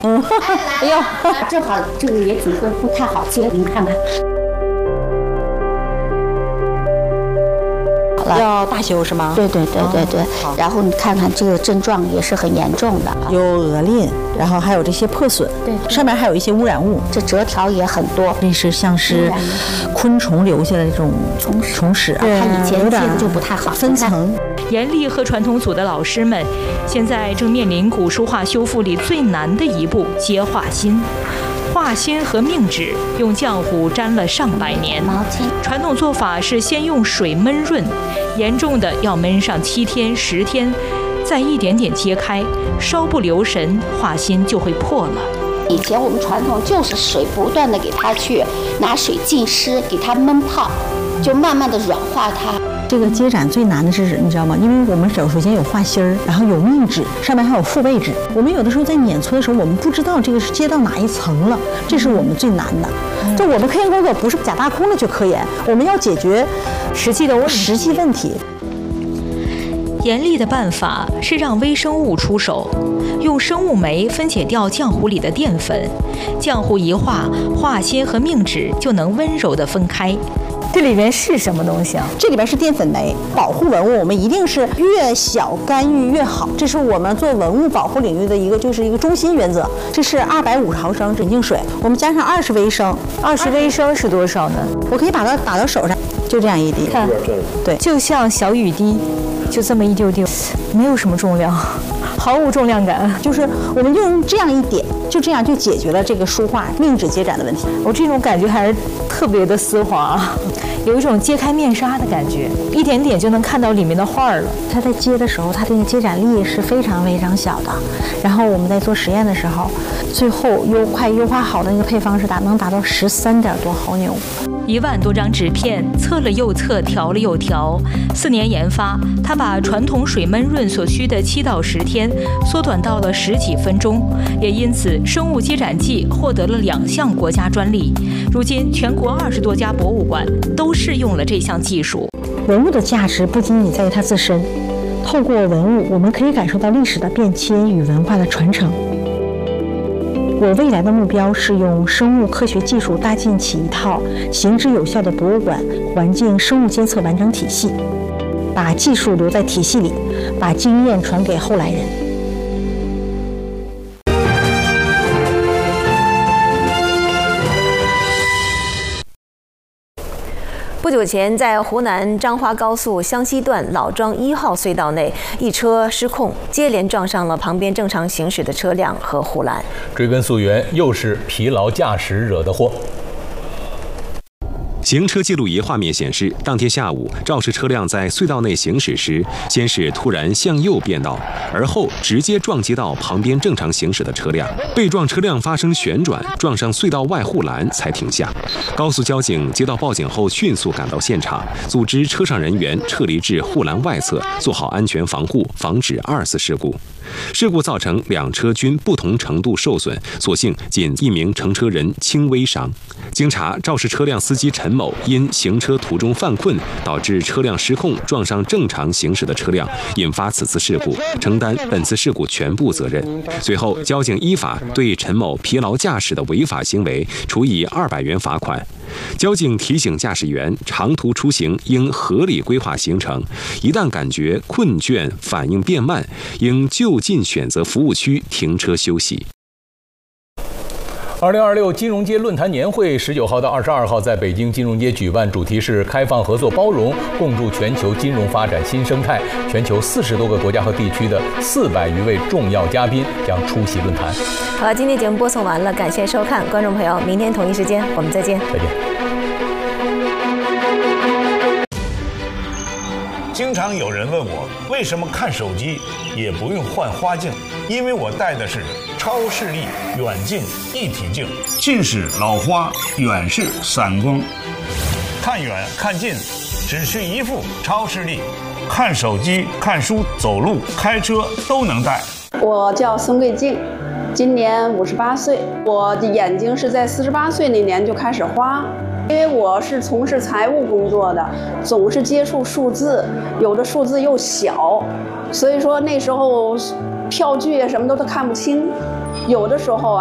哎呦，正好这个也几个不太好接，您看看。 要大修是吗？ 对。然后你看看这个症状也是很严重的， 有鹅链，然后还有这些破损， 对， 上面还有一些污染物， 这折条也很多。 这是像是昆虫留下的这种虫屎， 它以前接的就不太好， 分层。 严厉和传统组的老师们，现在正面临古书画修复里最难的一步——接画心。画心和命纸用浆糊粘了上百年，传统做法是先用水焖润，严重的要焖上7天10天，再一点点揭开，稍不留神，画心就会破了。 以前我们传统就是水不断的给它去拿水浸湿，给它焖泡，就慢慢的软化它。 这个接展最难的是，你知道吗？因为我们首先有画芯儿，然后有命纸，上面还有复位纸。我们有的时候在碾搓的时候，我们不知道这个是接到哪一层了，这是我们最难的。就我们科研工作不是假大空的去科研，我们要解决实际问题。 严厉的办法是让微生物出手，用生物酶分解掉浆糊里的淀粉，浆糊一化，画心和命纸就能温柔地分开。 这里面是什么东西啊？ 这里边是淀粉酶。保护文物，我们一定是越小干预越好，这是我们做文物保护领域的一个中心原则。这是250毫升纯净水，我们加上20微升。 20微升是多少呢？ 我可以把它打到手上，就这样一滴。 看， 对， 就像小雨滴，就这么一丢丢，没有什么重量，毫无重量感。 就是我们用这样一点，就这样就解决了这个书画命纸接展的问题。 我这种感觉还是特别的丝滑。有一种揭开面纱的感觉，一点点就能看到里面的画了。 它在接的时候，它这个接展力是非常非常小的。然后我们在做实验的时候，最后优化好的那个配方是能达到13点多毫牛。 1万多张纸片，测了又测，调了又调。4年研发，他把传统水焖润所需的7到10天缩短到了10几分钟，也因此生物接展剂获得了2项国家专利。如今，全国20多家博物馆都试用了这项技术。 文物的价值不仅仅在于它自身，透过文物，我们可以感受到历史的变迁与文化的传承。我未来的目标是用生物科学技术搭建起一套行之有效的博物馆环境生物监测完整体系，把技术留在体系里，把经验传给后来人。 不久前，在湖南彰化高速湘西段老庄1号隧道内，一车失控，接连撞上了旁边正常行驶的车辆和护栏。 追根溯源，又是疲劳驾驶惹的祸。 行车记录仪画面显示，当天下午，肇事车辆在隧道内行驶时，先是突然向右变道，而后直接撞击到旁边正常行驶的车辆。被撞车辆发生旋转，撞上隧道外护栏才停下。高速交警接到报警后，迅速赶到现场，组织车上人员撤离至护栏外侧，做好安全防护，防止2次事故。事故造成2车均不同程度受损，所幸仅1名乘车人轻微伤。经查，肇事车辆司机陈某因行车途中犯困，导致车辆失控撞上正常行驶的车辆，引发此次事故，承担本次事故全部责任。随后，交警依法对陈某疲劳驾驶的违法行为处以200元罚款。交警提醒驾驶员，长途出行应合理规划行程，一旦感觉困倦、反应变慢，应就近选择服务区停车休息。 2026金融街论坛年会19号到22号在北京金融街举办，主题是开放、合作、包容，共筑全球金融发展新生态。全球40多个国家和地区的400余位重要嘉宾将出席论坛。 好，今天节目播送完了，感谢收看，观众朋友，明天同一时间我们再见。 再见。 经常有人问我，为什么看手机也不用换花镜？因为我戴的是超视力远近一体镜，近视老花，远视散光。看远看近，只需一副超视力，看手机、看书、走路、开车都能戴。 我叫孙桂静，今年58岁。我的眼睛是在48岁那年就开始花。因为我是从事财务工作的，总是接触数字，有的数字又小，所以说那时候票据啊什么都看不清。 有的时候啊。